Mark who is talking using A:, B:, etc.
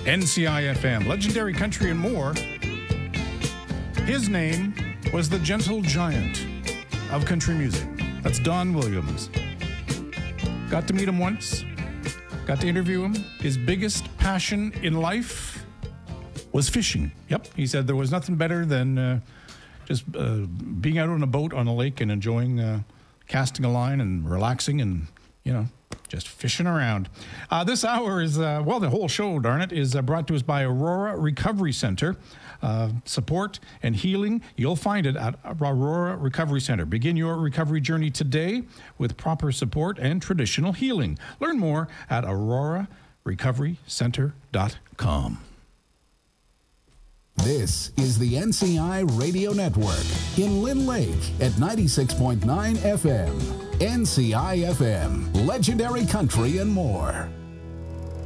A: NCI FM, legendary country and more. His name was the gentle giant of country music. That's Don Williams. Got to meet him once. Got to interview him. His biggest passion in life was fishing. Yep, he said there was nothing better than just being out on a boat on a lake and enjoying casting a line and relaxing and, just fishing around. This hour is, the whole show, darn it, is brought to us by Aurora Recovery Center. Support and healing, you'll find it at Aurora Recovery Center. Begin your recovery journey today with proper support and traditional healing. Learn more at aurorarecoverycenter.com.
B: This is the NCI Radio Network in Lynn Lake at 96.9 FM. NCI FM, legendary country and more.